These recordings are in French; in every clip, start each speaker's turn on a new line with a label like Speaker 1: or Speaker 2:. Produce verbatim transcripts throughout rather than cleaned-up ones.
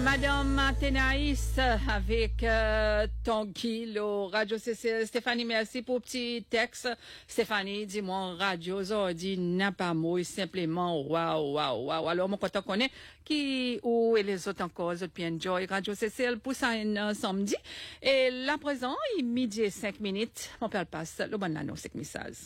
Speaker 1: Madame Athénaïs avec euh, Tanguy, au Radio C C L. Stéphanie, merci pour le petit texte. Stéphanie, dis-moi, Radio aujourd'hui n'a pas mot, simplement waouh, waouh, waouh. Alors, mon content qu'on est, qui, ou, et les autres encore, les autres bien enjoy Radio C C L pour ça un samedi. Et là, présent, il midi et cinq minutes. Mon père passe le bon anneau, cinq messages.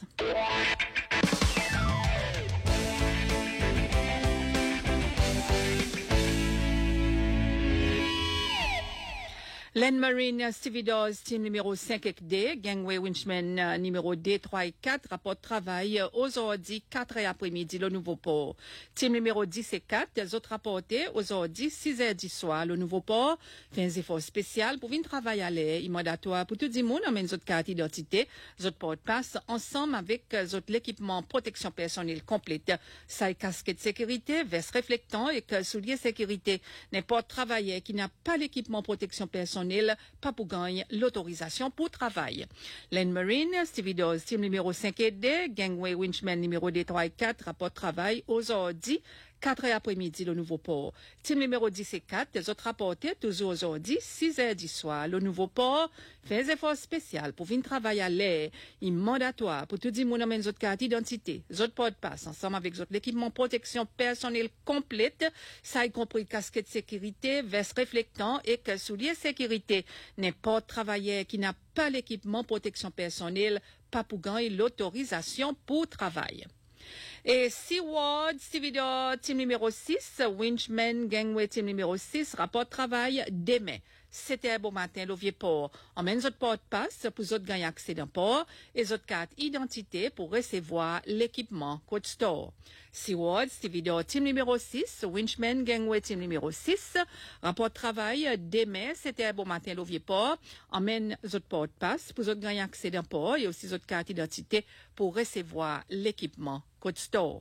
Speaker 1: Len Marine, Stevie Dawes, team numéro cinq et D, Gangway Winchman, uh, numéro D, trois et quatre, rapport de travail, uh, aujourd'hui, quatre heures après-midi, le nouveau port. Team numéro dix et quatre, les autres rapportés, aujourd'hui, six heures du soir, le nouveau port, fait un effort spécial pour venir travailler à l'air, immandatoire pour tout le monde, amène autres cartes d'identité, les autres portes passent ensemble avec les autres l'équipement protection personnelle complète, ça est casquette sécurité, veste réflectant et que souliers sécurité. N'importe travailleur qui n'a pas l'équipement protection personnelle pas pour gagner l'autorisation pour travail. Len Marine, Stevie Dawes, team numéro cinq et D, Gangway Winchman numéro D trois et quatre, rapport de travail aujourd'hui, quatre heures après-midi, le nouveau port. Team numéro dix et quatre, les autres rapportés, toujours aujourd'hui, six heures du soir. Le nouveau port fait un effort spécial pour venir travailler à l'air. Il est mandatoire pour tout le monde amène autres cartes d'identité. Les autres portes passent ensemble avec autres l'équipement protection personnelle complète. Ça y compris casquette sécurité, veste réflectant et que souliers sécurité. N'importe travailleur qui n'a pas l'équipement protection personnelle, pas pour gagner l'autorisation pour travail. Et Seaward, Stevie Dawes, team numéro six, Winchman, Gangway, team numéro six, rapport de travail demain. C'était un beau matin, le vieux port. On mène autres portes passe pour autres gagner accès d'un port et autres cartes identité pour recevoir l'équipement Code Store. Seaward, Stevie Dawes, team numéro six, Winchman, Gangway, team numéro six, rapport de travail demain. C'était un beau matin, le vieux port. On mène autres portes passe pour autres gagner accès d'un port et aussi autres cartes identité pour recevoir l'équipement Code Store.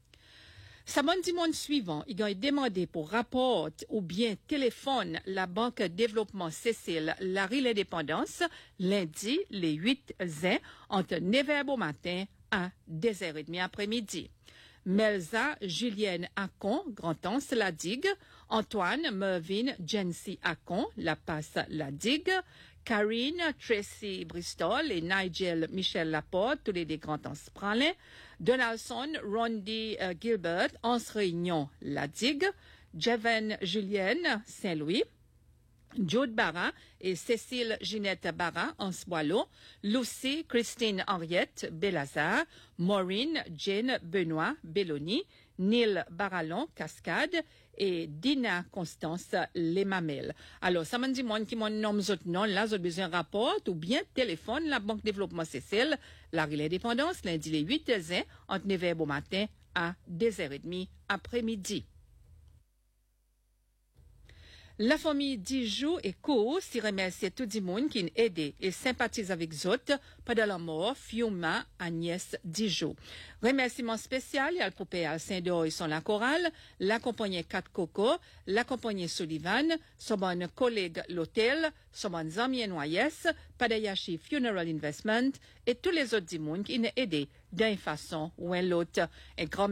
Speaker 1: Samedi dimanche suivant, il a demandé pour rapport ou bien téléphone la Banque Développement Cécile, la rue l'Indépendance, lundi, les huit juin, entre neuf heures au matin à dix heures trente après-midi. Melza Julienne Acon, Grand-Anse, la Digue. Antoine Mervyn Jency Acon, La Passe, la Digue. Karine Tracy Bristol et Nigel Michel Laporte, tous les deux Grand-Anse Pralin. Donaldson Rondi uh, Gilbert, Anse Réunion, la Digue. Jeven Julienne, Saint-Louis. Jude Barra et Cécile Ginette Barra, Anse-Boileau, Lucie Christine Henriette, Belazar, Maureen Jane Benoît, Belloni, Neil Barallon, Cascade et Dina Constance, Les Mamelles. Alors, ça m'a dit, moi, qui m'en nomme autres noms, là, j'ai besoin de rapport ou bien téléphone, la Banque Développement Cécile, la Rue l'Indépendance, lundi les huit juin, entre neuf heures au matin à dix heures trente après-midi. La famille Dijou et Co s'y remercie tout le monde qui a aidé et sympathise avec autres pendant la mort Fiuma Agnès Dijou. Remerciement spécial à pour P A Saint-Dor et son la chorale, la compagnie Quatre Coco, la compagnie Sullivan, son bon collègue l'hôtel, son bon ami Noyes, Padayashi Funeral Investment et tous les autres du monde qui ont aidé d'une façon ou d'une autre. Un grand